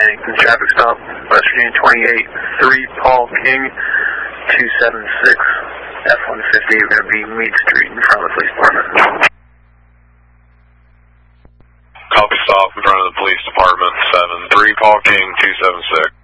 Bennington traffic stop, West Virginia 28, 3 Paul King, 276, F-150. You're going to be Meade Street in front of the police department. Copy, stop in front of the police department, 7-3 Paul King, 276.